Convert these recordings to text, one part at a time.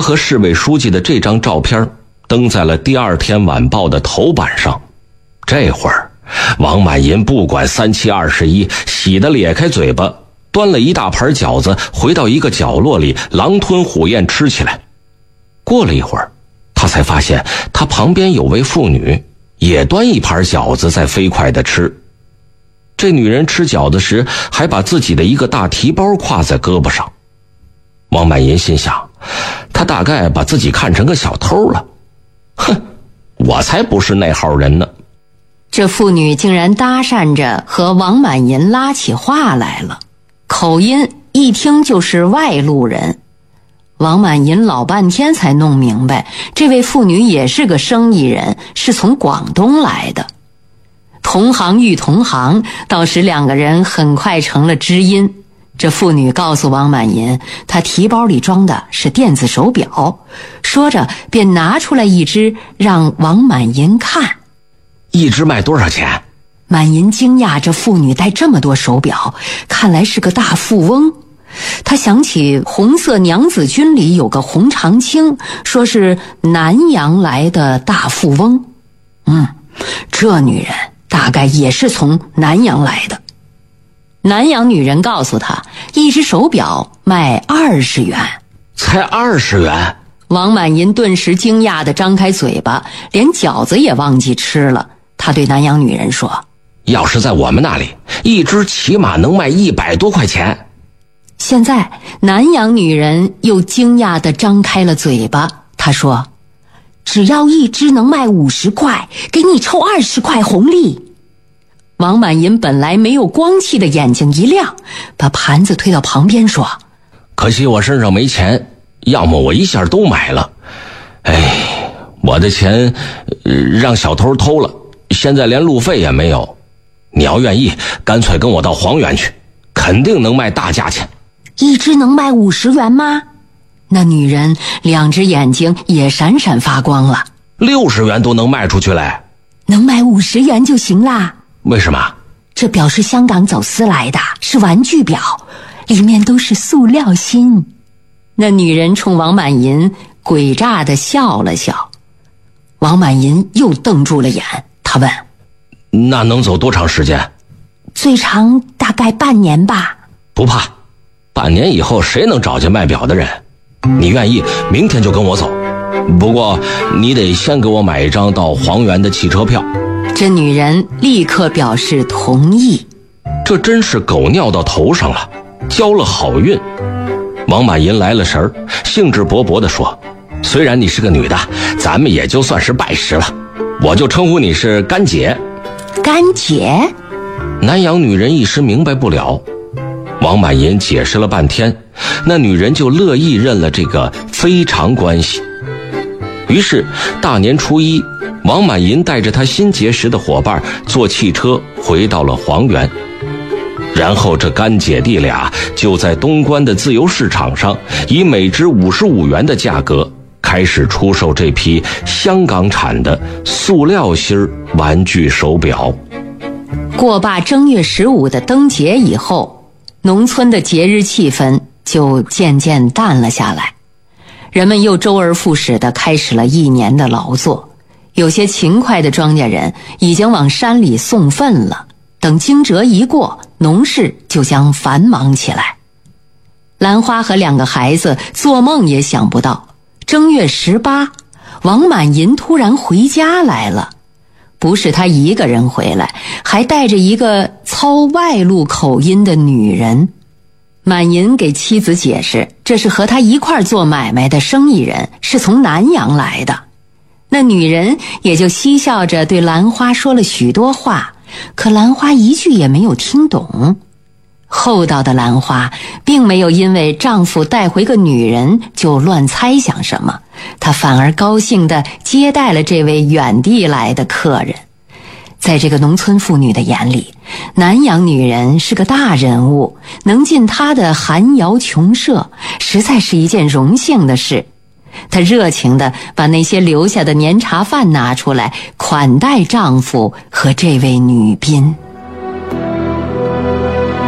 他和市委书记的这张照片登在了第二天晚报的头版上。这会儿王满银不管3七21，喜得咧开嘴巴，端了一大盘饺子回到一个角落里，狼吞虎咽吃起来。过了一会儿，他才发现他旁边有位妇女也端一盘饺子在飞快地吃。这女人吃饺子时还把自己的一个大提包挎在胳膊上。王满银心想，他大概把自己看成个小偷了。哼，我才不是那号人呢。 这妇女竟然搭讪着和王满银拉起话来了，口音一听就是外路人。王满银老半天才弄明白，这位妇女也是个生意人，是从广东来的。同行遇同行，到时两个人很快成了知音。这妇女告诉王满银，她提包里装的是电子手表，说着便拿出来一只让王满银看。 一只卖多少钱？ 满银惊讶，这妇女戴这么多手表，看来是个大富翁。他想起红色娘子军里有个洪长青，说是南洋来的大富翁。这女人大概也是从南洋来的。南洋女人告诉他，一只手表卖20元。 才20元？ 王满银顿时惊讶地张开嘴巴，连饺子也忘记吃了。他对南洋女人说， 要是在我们那里，一只起码能卖100多块钱。 现在南洋女人又惊讶地张开了嘴巴，她说，只要一只能卖50块，给你抽20块红利。王满银本来没有光气的眼睛一亮，把盘子推到旁边说， 可惜我身上没钱，要么我一下都买了。我的钱让小偷偷了，现在连路费也没有。你要愿意，干脆跟我到黄原去，肯定能卖大价钱。 一只能卖50元吗？那女人两只眼睛也闪闪发光了。 60元都能卖出去嘞。 能卖50元就行啦。 为什么？ 这表是香港走私来的，是玩具表，里面都是塑料芯。那女人冲王满银诡诈地笑了笑。王满银又瞪住了眼，他问， 那能走多长时间？ 最长大概半年吧。 不怕，半年以后谁能找见卖表的人？你愿意，明天就跟我走。不过你得先给我买一张到黄原的汽车票。 这女人立刻表示同意。 这真是狗尿到头上了，交了好运。王满银来了神儿，兴致勃勃地说，虽然你是个女的，咱们也就算是拜师了，我就称呼你是干姐。 干姐？ 南洋女人一时明白不了。王满银解释了半天，那女人就乐意认了这个非常关系。于是大年初一，王满银带着他新结识的伙伴坐汽车回到了黄原。然后这干姐弟俩就在东关的自由市场上，以每只55元的价格开始出售这批香港产的塑料芯玩具手表。 过罢正月15的灯节以后，农村的节日气氛就渐渐淡了下来。人们又周而复始地开始了一年的劳作，有些勤快的庄稼人已经往山里送粪了，等惊蛰一过，农事就将繁忙起来。兰花和2个孩子做梦也想不到，正月18，王满银突然回家来了。不是他一个人回来，还带着一个操外路口音的女人。满银给妻子解释，这是和他一块做买卖的生意人，是从南洋来的。那女人也就嬉笑着对兰花说了许多话，可兰花一句也没有听懂。厚道的兰花并没有因为丈夫带回个女人就乱猜想什么，她反而高兴地接待了这位远地来的客人。在这个农村妇女的眼里，南洋女人是个大人物，能进她的寒窑穷舍，实在是一件荣幸的事。她热情地把那些留下的年茶饭拿出来，款待丈夫和这位女宾。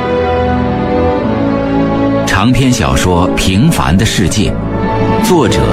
长篇小说《平凡的世界》，作者